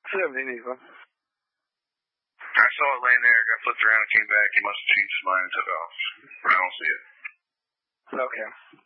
Nico. I saw it laying there, got flipped around and came back. He must have changed his mind and took off. I don't see it. Okay.